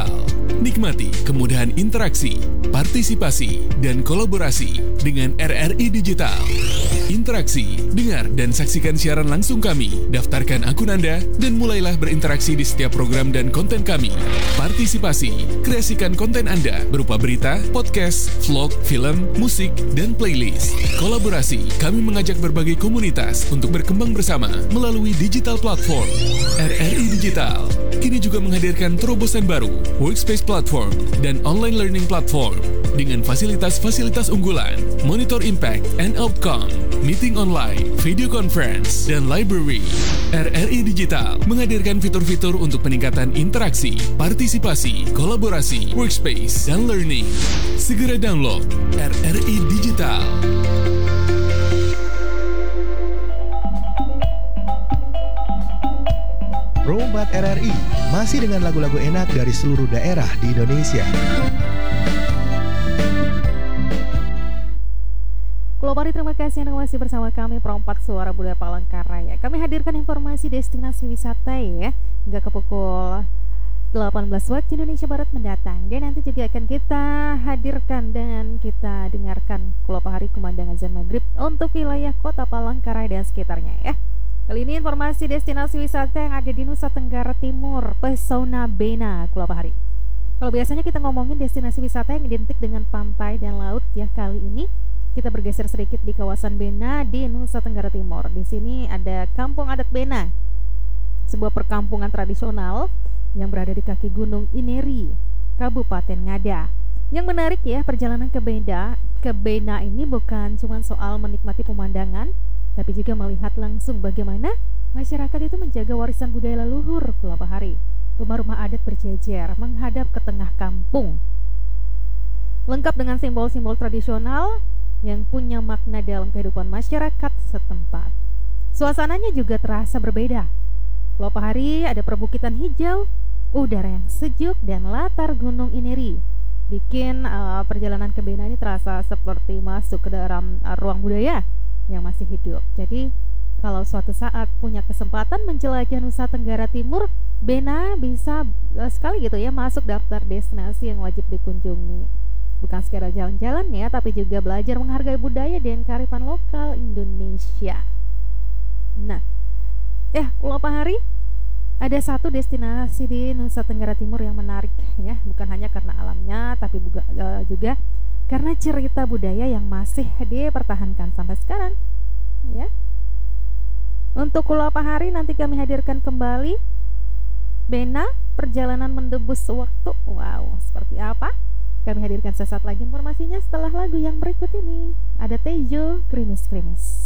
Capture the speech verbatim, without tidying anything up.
Digital. Nikmati kemudahan interaksi, partisipasi, dan kolaborasi dengan R R I Digital. Interaksi, dengar dan saksikan siaran langsung kami, daftarkan akun Anda, dan mulailah berinteraksi di setiap program dan konten kami. Partisipasi, kreasikan konten Anda berupa berita, podcast, vlog, film, musik, dan playlist. Kolaborasi, kami mengajak berbagai komunitas untuk berkembang bersama melalui digital platform. R R I Digital kini juga menghadirkan terobosan baru, workspace platform, dan online learning platform dengan fasilitas-fasilitas unggulan, monitor impact and outcome, meeting online, video conference, dan library. R R I Digital menghadirkan fitur-fitur untuk peningkatan interaksi, partisipasi, kolaborasi, workspace, dan learning. Segera download R R I Digital. Rombat R R I masih dengan lagu-lagu enak dari seluruh daerah di Indonesia. Kelopari, terima kasih Anda masih bersama kami Perompak Suara Budaya Palangkaraya. Kami hadirkan informasi destinasi wisata ya hingga ke pukul delapan belas waktu Indonesia Barat mendatang. Dan nanti juga akan kita hadirkan dan kita dengarkan Kelopari Kumandangan Azan Maghrib untuk wilayah Kota Palangkaraya dan sekitarnya ya. Kali ini informasi destinasi wisata yang ada di Nusa Tenggara Timur, Pesona Bena, Kelopari. Kalau biasanya kita ngomongin destinasi wisata yang identik dengan pantai dan laut, ya kali ini kita bergeser sedikit di kawasan Bena di Nusa Tenggara Timur. Di sini ada Kampung Adat Bena, sebuah perkampungan tradisional yang berada di kaki Gunung Ineri, Kabupaten Ngada. Yang menarik ya, perjalanan ke Bena, ke Bena ini bukan cuma soal menikmati pemandangan, tapi juga melihat langsung bagaimana masyarakat itu menjaga warisan budaya leluhur Kelopari. Rumah-rumah adat berjejer menghadap ke tengah kampung, lengkap dengan simbol-simbol tradisional yang punya makna dalam kehidupan masyarakat setempat. Suasananya juga terasa berbeda. Kelopari ada perbukitan hijau, udara yang sejuk, dan latar Gunung Ineri bikin uh, perjalanan ke Bena ini terasa seperti masuk ke dalam uh, ruang budaya yang masih hidup. Jadi kalau suatu saat punya kesempatan menjelajah Nusa Tenggara Timur, Bena bisa uh, sekali gitu ya masuk daftar destinasi yang wajib dikunjungi. Bukan sekedar jalan-jalan ya, tapi juga belajar menghargai budaya dan kearifan lokal Indonesia. Nah, ya Kelopari, ada satu destinasi di Nusa Tenggara Timur yang menarik ya, bukan hanya karena alamnya, tapi juga, uh, juga karena cerita budaya yang masih dipertahankan sampai sekarang ya. Untuk Kelopari nanti kami hadirkan kembali Bena, perjalanan mendebus waktu. Wow, seperti apa? Kami hadirkan sesaat lagi informasinya setelah lagu yang berikut ini. Ada Tejo, Krimis-Krimis.